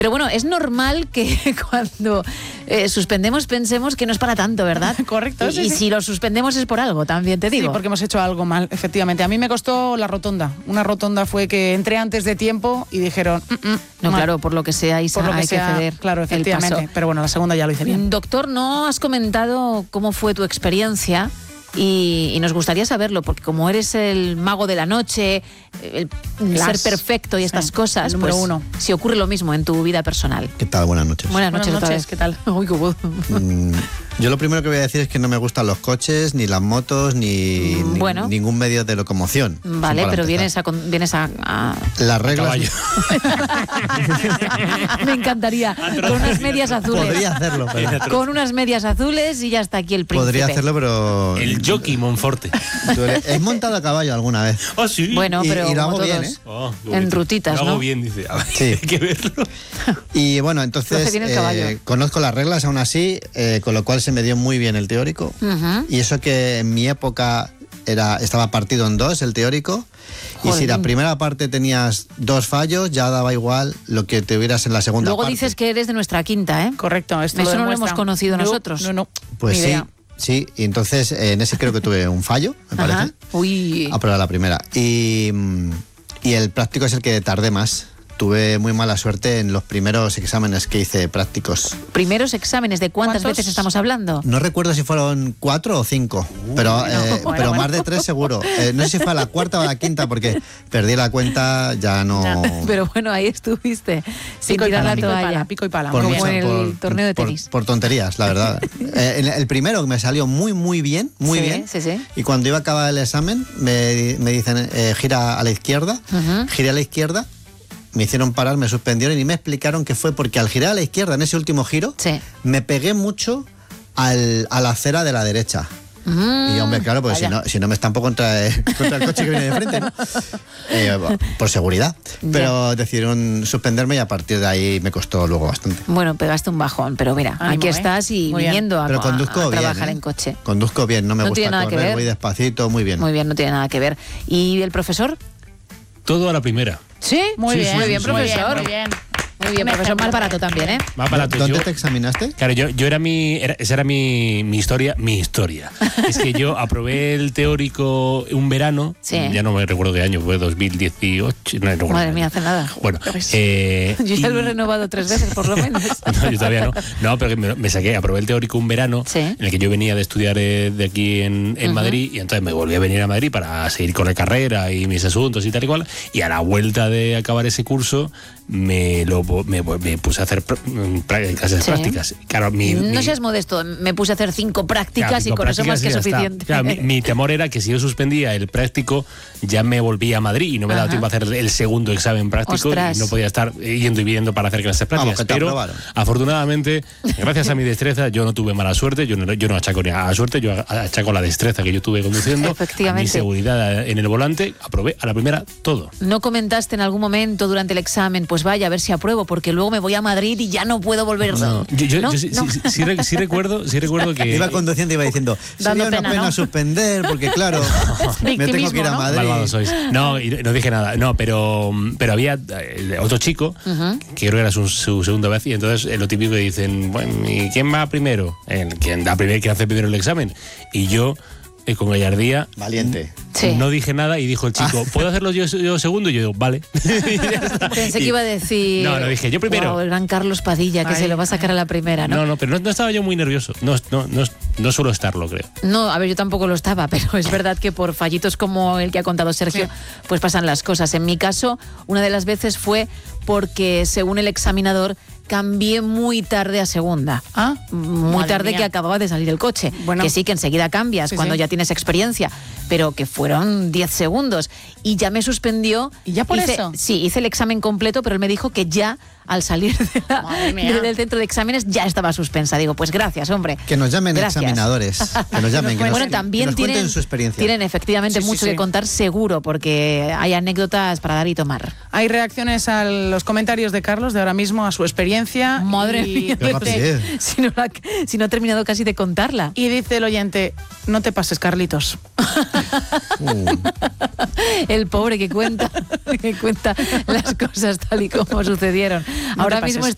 Pero bueno, es normal que cuando suspendemos pensemos que no es para tanto, ¿verdad? Correcto. Y si lo suspendemos es por algo, también te digo. Sí, porque hemos hecho algo mal, efectivamente. A mí me costó la rotonda. Una rotonda fue que entré antes de tiempo y dijeron... No, claro, por lo que sea, Isa, hay que ceder. Claro, efectivamente. Pero bueno, la segunda ya lo hice bien. Doctor, no has comentado cómo fue tu experiencia y nos gustaría saberlo, porque como eres el mago de la noche, el ser perfecto y estas cosas, número pues uno. si ocurre lo mismo en tu vida personal. ¿Qué tal? Buenas noches. Buenas noches otra vez. ¿Qué tal? Uy, qué voz. Yo lo primero que voy a decir es que no me gustan los coches, ni las motos, ni ningún medio de locomoción. Vale, pero vienes a las reglas. Me encantaría. Con unas medias azules. Podría hacerlo, pero... Con unas medias azules y ya está aquí el príncipe. Podría hacerlo, pero... El jockey Monforte. ¿Has montado a caballo alguna vez? Oh, sí. Bueno, pero y lo hago como bien, todos, ¿eh? Oh, en rutitas, lo hago ¿no? bien, dice. A ver, Sí. hay que verlo. Y bueno, entonces conozco las reglas aún así, con lo cual se me dio muy bien el teórico. Y eso que en mi época estaba partido en dos el teórico. Jolín. Y si la primera parte tenías 2 fallos, ya daba igual lo que tuvieras en la segunda Luego parte. dices que eres de nuestra quinta, ¿eh? Correcto. Esto Eso no lo demuestra. hemos conocido nosotros. No. Pues Ni sí, idea. sí. Y entonces en ese creo que tuve un fallo, me parece. Uy. A probar la primera. Y el práctico es el que tardé más. Tuve muy mala suerte en los primeros exámenes que hice prácticos. Primeros exámenes, ¿de cuántas veces estamos hablando? No recuerdo si fueron 4 o 5, pero más de 3 seguro. No sé si fue a la cuarta o a la quinta, porque perdí la cuenta, ya no... Pero bueno, ahí estuviste, sin tirar la toalla. Pico y pala. Como en el torneo de tenis. Por tonterías, la verdad. El primero me salió muy bien, muy bien. Sí. Y cuando iba a acabar el examen, me dicen, gira a la izquierda, giré a la izquierda. Me hicieron parar, me suspendieron y me explicaron que fue porque al girar a la izquierda, en ese último giro, me pegué mucho a la acera de la derecha. Y hombre, claro, pues si no me estampo contra el coche que viene de frente, ¿no? Por seguridad. Pero decidieron suspenderme y a partir de ahí me costó luego bastante. Bueno, pegaste un bajón, pero mira, aquí estás y viniendo a trabajar en coche. Conduzco bien, no me gusta correr, voy despacito, muy bien. Muy bien, no tiene nada que ver. ¿Y el profesor? Todo a la primera. ¿Sí? Muy bien, profesor. Muy bien. Muy bien, profesor, más barato también, ¿eh? Más barato. ¿Dónde te examinaste? Claro, esa era mi historia. Es que yo aprobé el teórico un verano, ya no me recuerdo qué año, fue 2018. Madre mía, hace nada. Bueno, yo ya lo he renovado 3 veces, por lo menos. No, yo todavía no. No, pero me saqué, aprobé el teórico un verano, en el que yo venía de estudiar de aquí en Madrid, y entonces me volví a venir a Madrid para seguir con la carrera y mis asuntos y tal y cual, y a la vuelta de acabar ese curso me puse a hacer clases prácticas. Claro, no seas modesto, me puse a hacer 5 prácticas y con eso más que suficiente. Claro, mi temor era que si yo suspendía el práctico ya me volvía a Madrid y no me daba tiempo a hacer el segundo examen práctico. Ostras. Y no podía estar yendo y viniendo para hacer clases prácticas. Pero afortunadamente, gracias a mi destreza, yo no tuve mala suerte, yo no achaco ni a la suerte, yo achaco la destreza que yo tuve conduciendo, a mi seguridad en el volante, aprobé a la primera todo. ¿No comentaste en algún momento durante el examen, pues vaya, a ver si apruebo, porque luego me voy a Madrid y ya no puedo volver? No, yo sí recuerdo que... Iba conduciendo y iba diciendo, sería una pena suspender, porque claro, me tengo que ir a Madrid. Malvados sois. No, y no dije nada. No, pero había otro chico, que creo que era su segunda vez, y entonces lo típico que dicen, bueno, ¿y quién va primero? ¿Quién hace primero el examen? Y yo... con gallardía, valiente. No dije nada y dijo el chico, ¿puedo hacerlo yo segundo? Y yo digo, vale. Pensé que iba a decir... No, dije yo primero. El gran Carlos Padilla, que se lo va a sacar a la primera, ¿no? No, pero no estaba yo muy nervioso. No suelo estarlo, creo. No, a ver, yo tampoco lo estaba, pero es verdad que por fallitos como el que ha contado Sergio, pues pasan las cosas. En mi caso, una de las veces fue porque, según el examinador, cambié muy tarde a segunda. Muy tarde, que acababa de salir el coche. Bueno, que sí, que enseguida cambias cuando ya tienes experiencia, pero que fueron 10 segundos. Y ya me suspendió. ¿Y ya por eso? Sí, hice el examen completo, pero él me dijo que ya al salir del centro de exámenes ya estaba suspensa. Digo, pues gracias, hombre. Que nos llamen examinadores. Que nos llamen, también cuenten su experiencia. Tienen efectivamente mucho que contar, seguro, porque hay anécdotas para dar y tomar. Hay reacciones a los comentarios de Carlos de ahora mismo, a su experiencia. Madre mía, si no ha terminado casi de contarla. Y dice el oyente, no te pases, Carlitos. El pobre que cuenta las cosas tal y como sucedieron. Ahora mismo está